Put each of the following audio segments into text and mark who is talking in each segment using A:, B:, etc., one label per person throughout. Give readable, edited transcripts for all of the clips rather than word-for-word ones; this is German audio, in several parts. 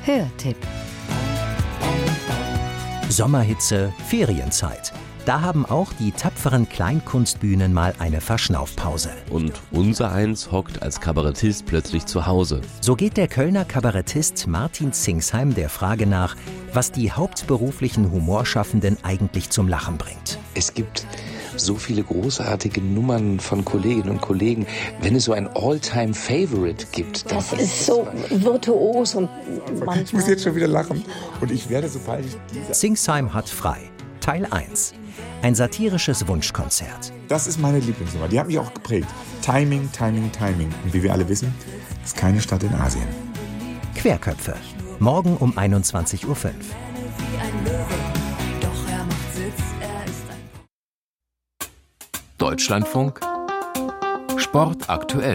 A: Hörtipp.
B: Sommerhitze, Ferienzeit. Da haben auch die tapferen Kleinkunstbühnen mal eine Verschnaufpause.
C: Und unsereins hockt als Kabarettist plötzlich zu Hause.
B: So geht der Kölner Kabarettist Martin Zingsheim der Frage nach, was die hauptberuflichen Humorschaffenden eigentlich zum Lachen bringt.
D: Es gibt so viele großartige Nummern von Kolleginnen und Kollegen. Wenn es so ein All-Time-Favorite gibt.
E: Das ist so virtuos und manchmal...
F: Ich muss jetzt schon wieder lachen. Und ich werde, sobald ich diese...
B: Zingsheim hat frei. Teil 1. Ein satirisches Wunschkonzert.
F: Das ist meine Lieblingsnummer. Die hat mich auch geprägt. Timing, Timing, Timing. Und wie wir alle wissen, ist keine Stadt in Asien.
B: Querköpfe. Morgen um 21.05 Uhr.
G: Deutschlandfunk Sport aktuell.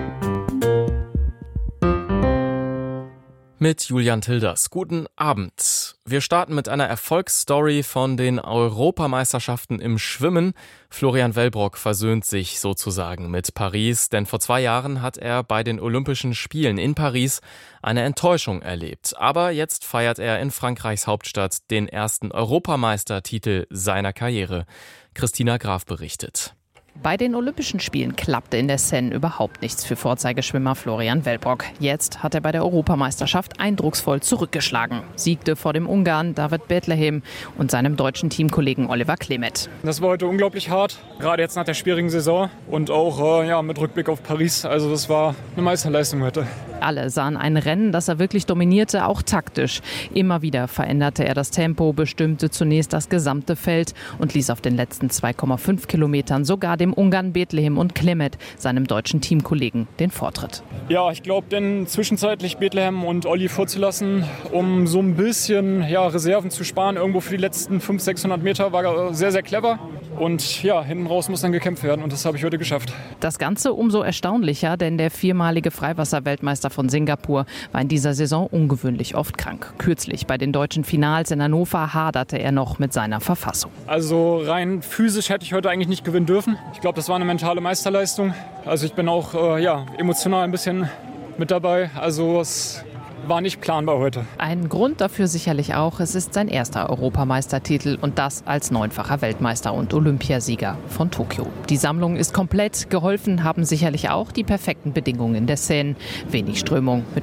H: Mit Julian Tilders. Guten Abend. Wir starten mit einer Erfolgsstory von den Europameisterschaften im Schwimmen. Florian Wellbrock versöhnt sich sozusagen mit Paris, denn vor 2 Jahren hat er bei den Olympischen Spielen in Paris eine Enttäuschung erlebt. Aber jetzt feiert er in Frankreichs Hauptstadt den ersten Europameistertitel seiner Karriere. Christina Graf berichtet.
I: Bei den Olympischen Spielen klappte in der Seine überhaupt nichts für Vorzeigeschwimmer Florian Wellbrock. Jetzt hat er bei der Europameisterschaft eindrucksvoll zurückgeschlagen. Siegte vor dem Ungarn David Bethlehem und seinem deutschen Teamkollegen Oliver Klemet.
J: Das war heute unglaublich hart, gerade jetzt nach der schwierigen Saison und auch mit Rückblick auf Paris. Also das war eine Meisterleistung heute.
I: Alle sahen ein Rennen, das er wirklich dominierte, auch taktisch. Immer wieder veränderte er das Tempo, bestimmte zunächst das gesamte Feld und ließ auf den letzten 2,5 Kilometern sogar dem Ungarn Bethlehem und Klemet, seinem deutschen Teamkollegen, den Vortritt.
J: Ja, ich glaube, denn zwischenzeitlich Bethlehem und Olli vorzulassen, um so ein bisschen Reserven zu sparen, irgendwo für die letzten 500-600 Meter, war sehr, sehr clever. Und hinten raus muss dann gekämpft werden und das habe ich heute geschafft.
I: Das Ganze umso erstaunlicher, denn der 4-malige Freiwasser-Weltmeister von Singapur war in dieser Saison ungewöhnlich oft krank. Kürzlich bei den deutschen Finals in Hannover haderte er noch mit seiner Verfassung.
J: Also rein physisch hätte ich heute eigentlich nicht gewinnen dürfen. Ich glaube, das war eine mentale Meisterleistung. Also ich bin auch emotional ein bisschen mit dabei. Also es war nicht planbar heute.
I: Ein Grund dafür sicherlich auch, es ist sein erster Europameistertitel und das als 9-facher Weltmeister und Olympiasieger von Tokio. Die Sammlung ist komplett, geholfen haben sicherlich auch die perfekten Bedingungen der Seine. Wenig Strömung mit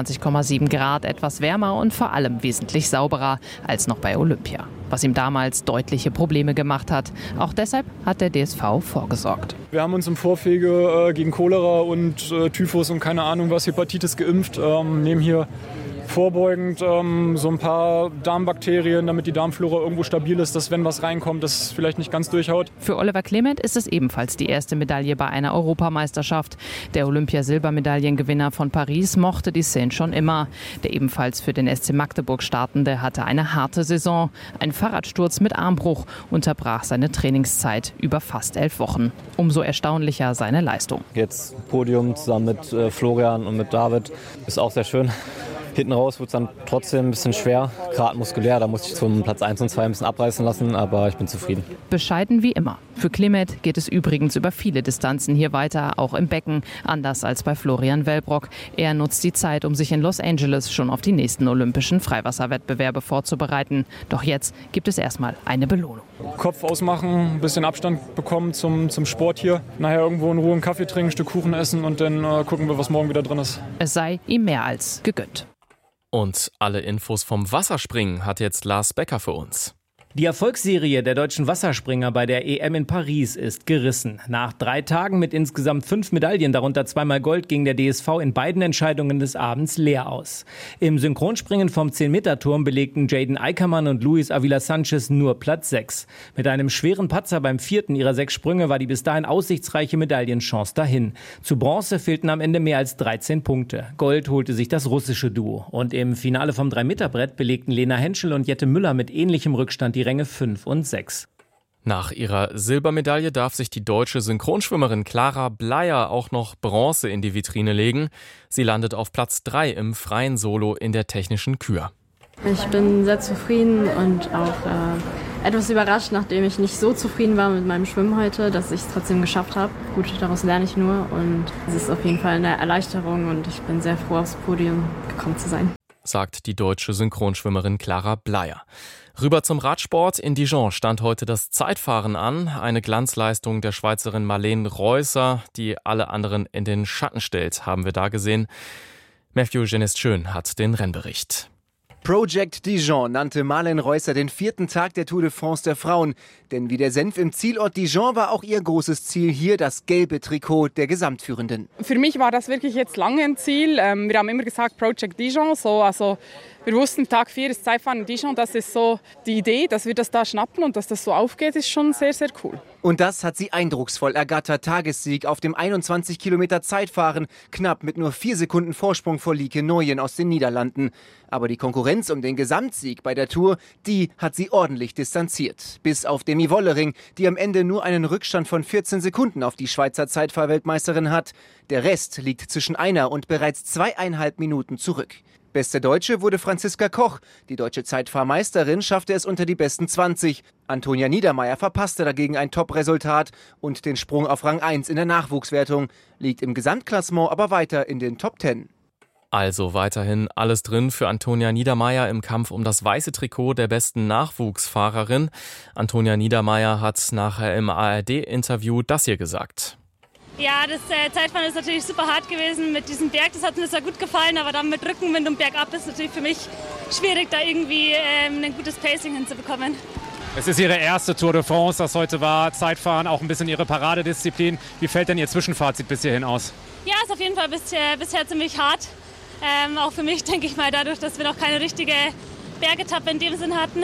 I: 25,7 Grad, etwas wärmer und vor allem wesentlich sauberer als noch bei Olympia. Was ihm damals deutliche Probleme gemacht hat. Auch deshalb hat der DSV vorgesorgt.
J: Wir haben uns im Vorwege gegen Cholera und Typhus und keine Ahnung was, Hepatitis geimpft. Nehmen hier vorbeugend so ein paar Darmbakterien, damit die Darmflora irgendwo stabil ist, dass wenn was reinkommt, das vielleicht nicht ganz durchhaut.
I: Für Oliver Klemet ist es ebenfalls die erste Medaille bei einer Europameisterschaft. Der Olympiasilbermedaillengewinner von Paris mochte die Seine schon immer. Der ebenfalls für den SC Magdeburg startende hatte eine harte Saison. Ein Fahrradsturz mit Armbruch unterbrach seine Trainingszeit über fast 11 Wochen. Umso erstaunlicher seine Leistung.
K: Jetzt Podium zusammen mit Florian und mit David ist auch sehr schön. Hinten raus wird es dann trotzdem ein bisschen schwer, gerade muskulär. Da musste ich zum Platz 1 und 2 ein bisschen abreißen lassen, aber ich bin zufrieden.
I: Bescheiden wie immer. Für Klemet geht es übrigens über viele Distanzen hier weiter, auch im Becken, anders als bei Florian Wellbrock. Er nutzt die Zeit, um sich in Los Angeles schon auf die nächsten olympischen Freiwasserwettbewerbe vorzubereiten. Doch jetzt gibt es erstmal eine Belohnung.
J: Kopf ausmachen, ein bisschen Abstand bekommen zum Sport hier. Nachher irgendwo in Ruhe einen Kaffee trinken, ein Stück Kuchen essen und dann gucken wir, was morgen wieder drin ist.
I: Es sei ihm mehr als gegönnt.
H: Und alle Infos vom Wasserspringen hat jetzt Lars Becker für uns.
L: Die Erfolgsserie der deutschen Wasserspringer bei der EM in Paris ist gerissen. Nach 3 Tagen mit insgesamt 5 Medaillen, darunter 2-mal Gold, ging der DSV in beiden Entscheidungen des Abends leer aus. Im Synchronspringen vom 10-Meter-Turm belegten Jaden Eickermann und Luis Avila Sanchez nur Platz 6. Mit einem schweren Patzer beim 4. ihrer 6 Sprünge war die bis dahin aussichtsreiche Medaillenchance dahin. Zu Bronze fehlten am Ende mehr als 13 Punkte. Gold holte sich das russische Duo. Und im Finale vom 3-Meter-Brett belegten Lena Henschel und Jette Müller mit ähnlichem Rückstand die Ränge 5 und 6.
H: Nach ihrer Silbermedaille darf sich die deutsche Synchronschwimmerin Clara Bleier auch noch Bronze in die Vitrine legen. Sie landet auf Platz 3 im freien Solo in der technischen Kür.
M: Ich bin sehr zufrieden und auch etwas überrascht, nachdem ich nicht so zufrieden war mit meinem Schwimmen heute, dass ich es trotzdem geschafft habe. Gut, daraus lerne ich nur und es ist auf jeden Fall eine Erleichterung und ich bin sehr froh, aufs Podium gekommen zu sein.
H: sagt die deutsche Synchronschwimmerin Clara Bleier. Rüber zum Radsport. In Dijon stand heute das Zeitfahren an. Eine Glanzleistung der Schweizerin Marleen Reusser, die alle anderen in den Schatten stellt, haben wir da gesehen. Matthew Genest-Schön hat den Rennbericht.
A: Project Dijon nannte Marleen Reusser den 4. Tag der Tour de France der Frauen. Denn wie der Senf im Zielort Dijon war auch ihr großes Ziel hier das gelbe Trikot der Gesamtführenden.
N: Für mich war das wirklich jetzt lange ein Ziel. Wir haben immer gesagt Project Dijon. Wir wussten, Tag 4 ist Zeitfahren in Dijon. Das ist so die Idee, dass wir das da schnappen und dass das so aufgeht, ist schon sehr, sehr cool.
A: Und das hat sie eindrucksvoll ergattert. Tagessieg auf dem 21 Kilometer Zeitfahren. Knapp mit nur 4 Sekunden Vorsprung vor Lieke Nooyen aus den Niederlanden. Aber die Konkurrenz um den Gesamtsieg bei der Tour, die hat sie ordentlich distanziert. Bis auf Demi Wollering, die am Ende nur einen Rückstand von 14 Sekunden auf die Schweizer Zeitfahrweltmeisterin hat. Der Rest liegt zwischen 1 und bereits 2,5 Minuten zurück. Beste Deutsche wurde Franziska Koch. Die deutsche Zeitfahrmeisterin schaffte es unter die besten 20. Antonia Niedermeier verpasste dagegen ein Top-Resultat und den Sprung auf Rang 1 in der Nachwuchswertung, liegt im Gesamtklassement aber weiter in den Top 10.
H: Also weiterhin alles drin für Antonia Niedermeier im Kampf um das weiße Trikot der besten Nachwuchsfahrerin. Antonia Niedermeier hat nachher im ARD-Interview das hier gesagt.
O: Ja, das Zeitfahren ist natürlich super hart gewesen mit diesem Berg. Das hat mir sehr gut gefallen, aber dann mit Rückenwind und bergab ist natürlich für mich schwierig, da irgendwie ein gutes Pacing hinzubekommen.
P: Es ist Ihre erste Tour de France, das heute war. Zeitfahren, auch ein bisschen Ihre Paradedisziplin. Wie fällt denn Ihr Zwischenfazit bis hierhin aus?
O: Ja, ist auf jeden Fall bisher ziemlich hart. Auch für mich, denke ich mal, dadurch, dass wir noch keine richtige Bergetappe in dem Sinn hatten,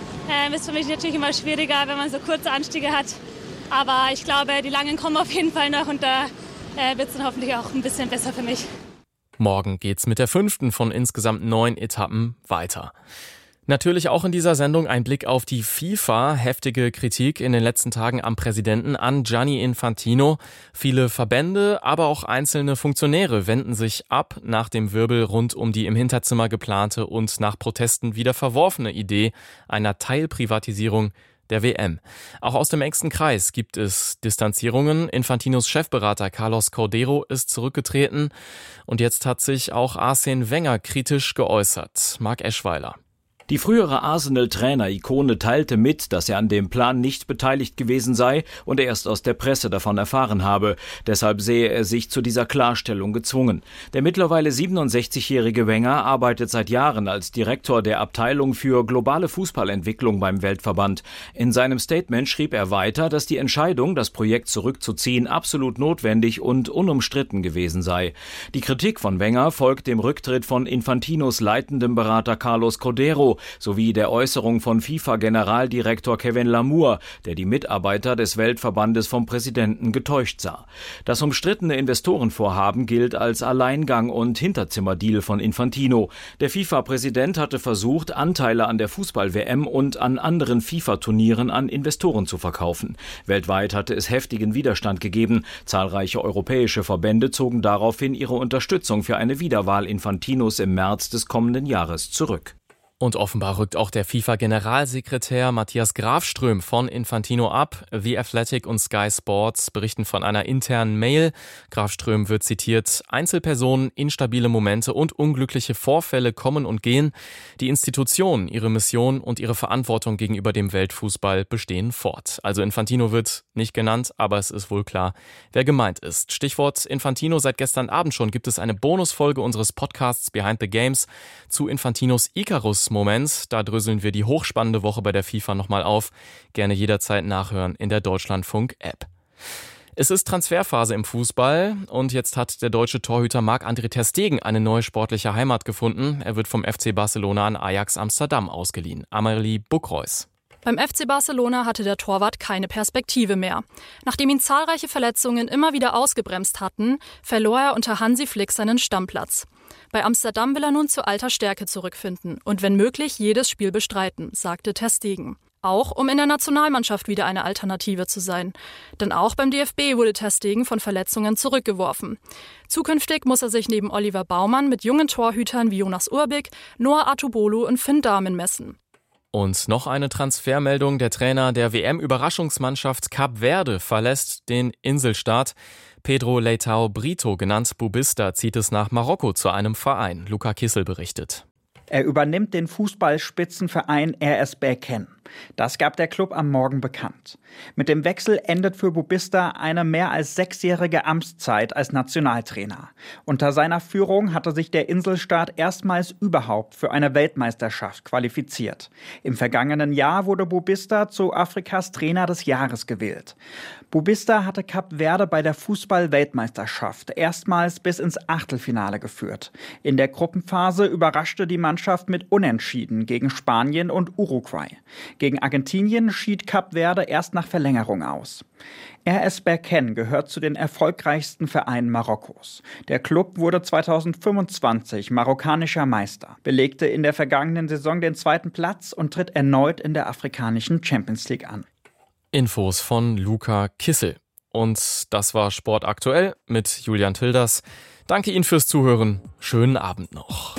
O: ist für mich natürlich immer schwieriger, wenn man so kurze Anstiege hat. Aber ich glaube, die langen kommen auf jeden Fall noch und da wird es dann hoffentlich auch ein bisschen besser für mich.
H: Morgen geht's mit der 5. von insgesamt 9 Etappen weiter. Natürlich auch in dieser Sendung ein Blick auf die FIFA. Heftige Kritik in den letzten Tagen am Präsidenten, an Gianni Infantino. Viele Verbände, aber auch einzelne Funktionäre wenden sich ab nach dem Wirbel rund um die im Hinterzimmer geplante und nach Protesten wieder verworfene Idee einer Teilprivatisierung der WM. Auch aus dem engsten Kreis gibt es Distanzierungen. Infantinos Chefberater Carlos Cordeiro ist zurückgetreten und jetzt hat sich auch Arsene Wenger kritisch geäußert. Marc Eschweiler.
Q: Die frühere Arsenal-Trainer-Ikone teilte mit, dass er an dem Plan nicht beteiligt gewesen sei und erst aus der Presse davon erfahren habe. Deshalb sehe er sich zu dieser Klarstellung gezwungen. Der mittlerweile 67-jährige Wenger arbeitet seit Jahren als Direktor der Abteilung für globale Fußballentwicklung beim Weltverband. In seinem Statement schrieb er weiter, dass die Entscheidung, das Projekt zurückzuziehen, absolut notwendig und unumstritten gewesen sei. Die Kritik von Wenger folgt dem Rücktritt von Infantinos leitendem Berater Carlos Cordeiro sowie der Äußerung von FIFA-Generaldirektor Kevin Lamour, der die Mitarbeiter des Weltverbandes vom Präsidenten getäuscht sah. Das umstrittene Investorenvorhaben gilt als Alleingang und Hinterzimmerdeal von Infantino. Der FIFA-Präsident hatte versucht, Anteile an der Fußball-WM und an anderen FIFA-Turnieren an Investoren zu verkaufen. Weltweit hatte es heftigen Widerstand gegeben. Zahlreiche europäische Verbände zogen daraufhin ihre Unterstützung für eine Wiederwahl Infantinos im März des kommenden Jahres zurück.
H: Und offenbar rückt auch der FIFA-Generalsekretär Matthias Grafström von Infantino ab. The Athletic und Sky Sports berichten von einer internen Mail. Grafström wird zitiert: Einzelpersonen, instabile Momente und unglückliche Vorfälle kommen und gehen. Die Institution, ihre Mission und ihre Verantwortung gegenüber dem Weltfußball bestehen fort. Also Infantino wird nicht genannt, aber es ist wohl klar, wer gemeint ist. Stichwort Infantino: Seit gestern Abend schon gibt es eine Bonusfolge unseres Podcasts Behind the Games zu Infantinos Icarus-Moment. Da dröseln wir die hochspannende Woche bei der FIFA nochmal auf. Gerne jederzeit nachhören in der Deutschlandfunk-App. Es ist Transferphase im Fußball und jetzt hat der deutsche Torhüter Marc-André ter Stegen eine neue sportliche Heimat gefunden. Er wird vom FC Barcelona an Ajax Amsterdam ausgeliehen. Amelie Buckreus.
R: Beim FC Barcelona hatte der Torwart keine Perspektive mehr. Nachdem ihn zahlreiche Verletzungen immer wieder ausgebremst hatten, verlor er unter Hansi Flick seinen Stammplatz. Bei Amsterdam will er nun zu alter Stärke zurückfinden und wenn möglich jedes Spiel bestreiten, sagte ter Stegen. Auch um in der Nationalmannschaft wieder eine Alternative zu sein. Denn auch beim DFB wurde ter Stegen von Verletzungen zurückgeworfen. Zukünftig muss er sich neben Oliver Baumann mit jungen Torhütern wie Jonas Urbik, Noah Atubolu und Finn Dahmen messen.
H: Und noch eine Transfermeldung. Der Trainer der WM-Überraschungsmannschaft Kap Verde verlässt den Inselstaat. Pedro Leitão Brito, genannt Bubista, zieht es nach Marokko zu einem Verein. Luca Kissel berichtet.
S: Er übernimmt den Fußballspitzenverein RS Berken. Das gab der Club am Morgen bekannt. Mit dem Wechsel endet für Bubista eine mehr als 6-jährige Amtszeit als Nationaltrainer. Unter seiner Führung hatte sich der Inselstaat erstmals überhaupt für eine Weltmeisterschaft qualifiziert. Im vergangenen Jahr wurde Bubista zu Afrikas Trainer des Jahres gewählt. Bubista hatte Kap Verde bei der Fußball-Weltmeisterschaft erstmals bis ins Achtelfinale geführt. In der Gruppenphase überraschte die Mannschaft mit Unentschieden gegen Spanien und Uruguay. Gegen Argentinien schied Kap Verde erst nach Verlängerung aus. RS Berken gehört zu den erfolgreichsten Vereinen Marokkos. Der Club wurde 2025 marokkanischer Meister, belegte in der vergangenen Saison den 2. Platz und tritt erneut in der afrikanischen Champions League an.
H: Infos von Luca Kissel. Und das war Sport aktuell mit Julian Tilders. Danke Ihnen fürs Zuhören. Schönen Abend noch.